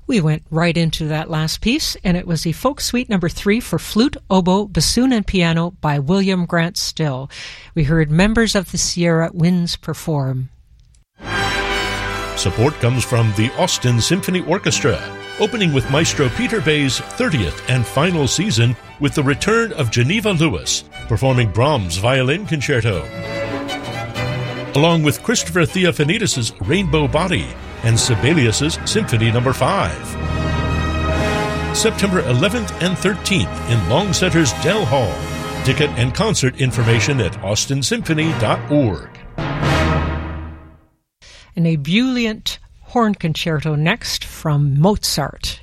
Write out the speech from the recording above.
We went right into that last piece, and it was the Folk Suite No. 3 for flute, oboe, bassoon, and piano by William Grant Still. We heard members of the Sierra Winds perform. Support comes from the Austin Symphony Orchestra, opening with Maestro Peter Bay's 30th and final season with the return of Geneva Lewis, performing Brahms' Violin Concerto, along with Christopher Theophanidis' Rainbow Body and Sibelius' Symphony No. 5. September 11th and 13th in Long Center's Dell Hall. Ticket and concert information at austinsymphony.org. An ebullient horn concerto next from Mozart.